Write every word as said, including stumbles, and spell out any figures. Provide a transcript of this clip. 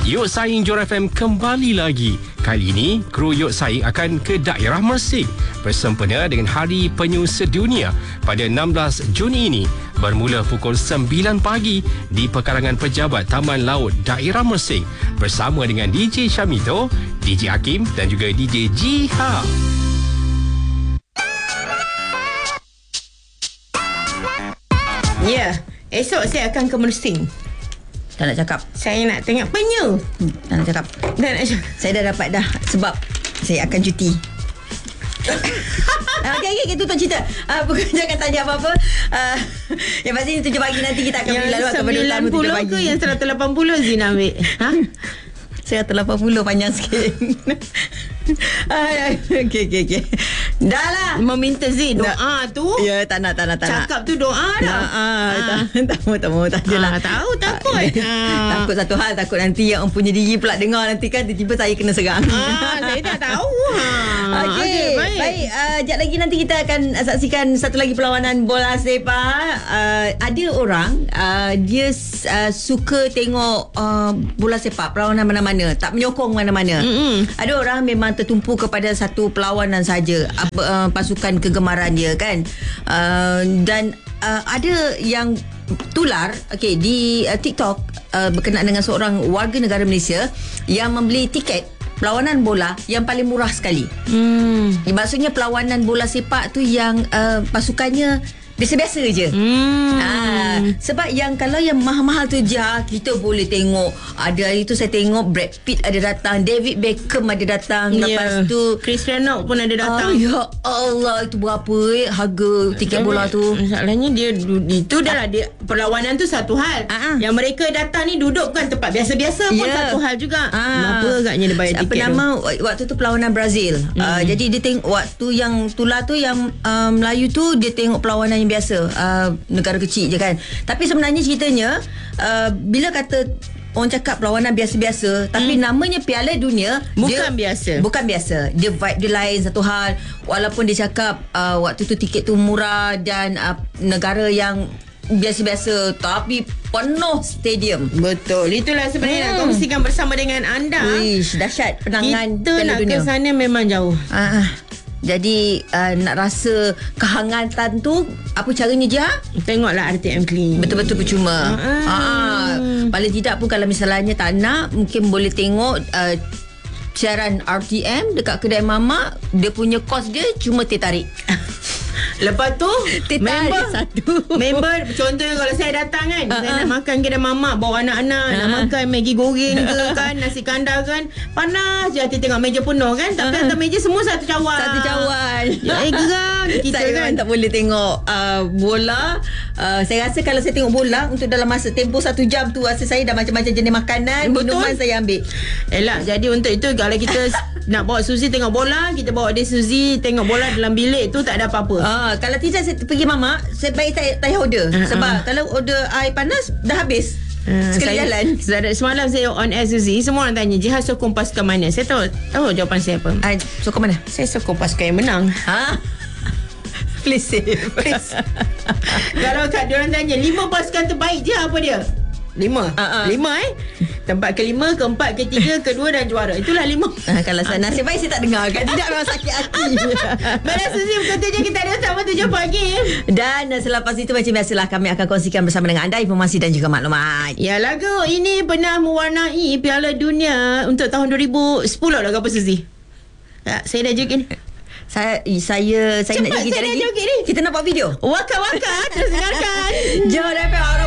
Yok Saing Johor F M kembali lagi. Kali ini, kru Yok Saing akan ke daerah Mersing bersempena dengan Hari Penyu Sedunia pada enam belas Juni ini bermula pukul sembilan pagi di pekarangan pejabat Taman Laut Daerah Mersing bersama dengan D J Syamito, D J Hakim dan juga D J Jiha. Ya, esok saya akan ke Mersing. Tak nak cakap. Saya nak tengok penyu. Hmm, tak nak cakap. Tak nak cakap. Saya dah dapat dah sebab saya akan cuti. Okey, okey, okay, tutup cerita. Uh, bukan, jangan tanya apa-apa. Uh, yang pasti tujuh pagi nanti kita akan yang berlalu kepada sembilan puluh ke yang seratus lapan puluh Zina ambil? Ha? seratus lapan puluh panjang sikit. Okey, okey, okey. Dah lah. Meminta Zin doa dah. Tu. Ya, tak nak, tak nak, tak nak. Cakap tu doa dah. Ah, tak, tak mau, tak mau, tak adalah. Ah, tahu, takut. ah. Takut satu hal, takut nanti yang punya diri pula dengar nanti kan tiba-tiba saya kena serang. Ah, saya tak tahu. Ha. Okey, Okay, baik. baik. Uh, sekejap lagi nanti kita akan saksikan satu lagi perlawanan bola sepak. Uh, ada orang uh, dia uh, suka tengok uh, bola sepak, perlawanan mana-mana, tak menyokong mana-mana. Mm-hmm. Ada orang memang tertumpu kepada satu perlawanan saja, apa uh, pasukan kegemaran dia kan. Uh, dan uh, ada yang tular okey di uh, TikTok uh, berkenaan dengan seorang warga negara Malaysia yang membeli tiket perlawanan bola yang paling murah sekali. Hmm. Maksudnya perlawanan bola sepak tu yang uh, pasukannya biasa-biasa je. Hmm. Ah, sebab yang kalau yang mahal-mahal tu je kita boleh tengok. Ada hari tu saya tengok Brad Pitt ada datang, David Beckham ada datang, yeah. Lepas tu Cristiano pun ada datang. Oh, ya Allah, itu berapa eh harga tiket Tapi, bola tu? Masalahnya dia itu dah lah dia, perlawanan tu satu hal. Ah. Yang mereka datang ni duduk kan tempat biasa-biasa pun yeah. satu hal juga. Ah. Kenapa agaknya dia bayar Apa tiket nama tu? waktu tu perlawanan Brazil. Hmm. Uh, jadi dia tengok waktu yang tular tu yang uh, Melayu tu dia tengok perlawanan yang biasa, uh, negara kecil je kan. Tapi sebenarnya ceritanya uh, bila kata orang cakap perlawanan biasa-biasa, tapi hmm. namanya Piala Dunia bukan dia, biasa. Bukan biasa. Dia vibe dia lain satu hal. Walaupun dia cakap uh, waktu tu tiket tu murah dan uh, negara yang biasa-biasa tapi penuh stadium. Betul. Itulah sebenarnya hmm. nak kongsikan bersama dengan anda. Wish, dahsyat penangan kita Piala nak Dunia. ke sana memang jauh. Ah. Jadi uh, nak rasa kehangatan tu apa caranya je? Tengoklah R T M Clean. Betul-betul percuma. Ah. Ah. Paling tidak pun kalau misalnya tak nak, mungkin boleh tengok uh, siaran R T M dekat kedai mamak. Dia punya kos dia cuma teh tarik. Lepas tu member satu. Member contohnya kalau saya datang kan, uh-huh. saya nak makan kedai mamak, bawa anak-anak, uh-huh. nak makan Maggi goreng ke kan, nasi kandar kan, panas je hati tengok meja penuh kan, tapi uh-huh. atas meja semua satu cawan. Satu cawan. Ya, eh geram kita saya kan. Saya tak boleh tengok uh, bola. Uh, saya rasa kalau saya tengok bola untuk dalam masa tempoh satu jam tu, rasa saya dah macam-macam jenis makanan, betul. Minuman saya ambil. Elak, jadi untuk itu kalau kita nak bawa Suzy tengok bola, kita bawa dia Suzy tengok bola dalam bilik tu tak ada apa-apa. Ah, kalau tidak saya pergi mamak, saya baik tak payah order. Uh-huh. Sebab kalau order air panas dah habis. Uh, Sekali saya, jalan. Semalam saya on air Suzy, semua orang tanya Jiha sokong pasukan mana. Saya tahu tahu jawapan saya apa. Uh, sokong mana? Saya sokong pasukan yang menang. Ha? Please save. Please. Kalau kat diorang tanya lima pasukan terbaik je apa dia? Lima. Uh-uh. Lima eh. Tempat kelima, keempat, ketiga, kedua dan juara. Itulah lima. Uh, kalau saya nasib baik saya tak dengar kan. Tidak, memang sakit hati. Baiklah Suzy, betul je kita ada sama tujuh pagi. Dan selepas itu macam biasalah kami akan kongsikan bersama dengan anda informasi dan juga maklumat. Ya, lagu ini pernah mewarnai Piala Dunia untuk tahun dua ribu sepuluh lah ke apa Suzy? Ya, saya dah joget ni. Saya saya saya Cepat, nak joget saya lagi. Joget ni. Kita nak buat video. Waka-waka terus dengarkan. Johor F M